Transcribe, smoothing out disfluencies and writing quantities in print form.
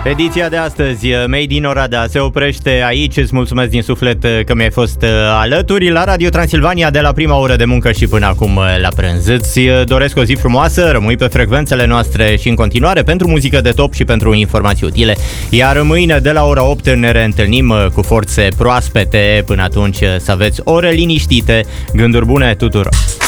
Ediția de astăzi, Made in Oradea, se oprește aici. Îți mulțumesc din suflet că mi-ai fost alături la Radio Transilvania de la prima oră de muncă și până acum la prânz. Îți doresc o zi frumoasă, rămâi pe frecvențele noastre și în continuare pentru muzică de top și pentru informații utile. Iar mâine de la ora 8 ne reîntâlnim cu forțe proaspete. Până atunci să aveți ore liniștite, gânduri bune tuturor!